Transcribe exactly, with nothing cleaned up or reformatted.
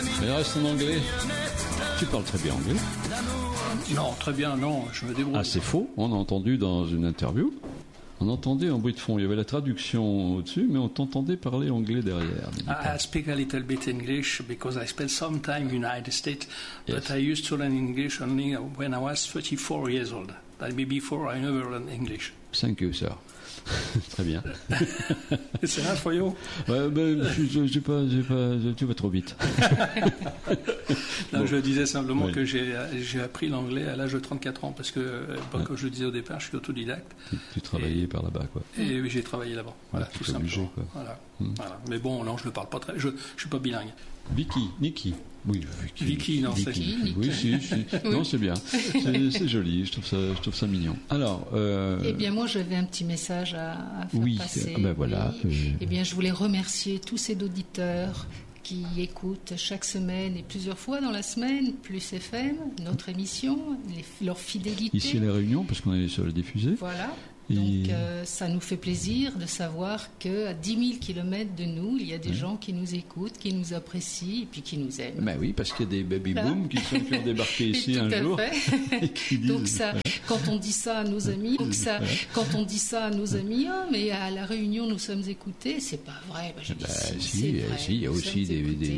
Mais reste en anglais. Tu parles très bien anglais. Non, très bien, non, je me débrouille. Ah, c'est faux. On a entendu dans une interview, on entendait en bruit de fond. Il y avait la traduction au-dessus, mais on t'entendait parler anglais derrière. I, I speak a little bit English because I spent some time in the United States, Yes. but I used to learn English only when I was thirty-four years old. That be before I never learned English. Thank you, sir. Très bien. It's enough for you? Ouais, ben, je, je, j'ai pas, j'ai pas, tu vas trop vite. Non, Bon. je disais simplement Oui. que j'ai, j'ai appris l'anglais à l'âge de trente-quatre ans parce que, euh, Ouais. comme je le disais au départ, je suis autodidacte Tu, tu travaillais par là-bas, quoi. et oui, j'ai travaillé là-bas. Voilà, Ouais, tu tout t'es obligé, simplement. quoi. Voilà. Hmm. Voilà. Mais bon, non, je ne parle pas très. Je ne suis pas bilingue. Vicky, Niki. Oui, Vicky. Vicky, non, c'est- Vicky. Oui, si, si. Non, c'est bien. C'est, c'est joli. Je trouve ça, je trouve ça mignon. Alors, euh, Eh bien, moi, j'avais un petit message à, à faire oui, passer. ah ben voilà. Oui. euh, Eh bien, je voulais remercier tous ces auditeurs qui écoutent chaque semaine et plusieurs fois dans la semaine, Plus F M, notre émission, les- leur fidélité. ici à La Réunion, parce qu'on est sur la diffusée. Voilà. Et- Donc, euh, ça nous fait plaisir de savoir qu'à dix mille kilomètres de nous, il y a des Ouais. gens qui nous écoutent, qui nous apprécient et puis qui nous aiment. Ben oui, parce qu'il y a des baby Voilà. boom qui, sont, qui ont débarqué ici Tout un à jour. fait. Et qui disent, Donc ça, quand on dit ça à nos amis, donc ça, quand on dit ça à nos amis, ah, mais à la Réunion nous sommes écoutés, c'est pas vrai. Bah, je dis, Ben, si, si, c'est euh, vrai, si, il y a nous aussi sommes des, écoutés. des,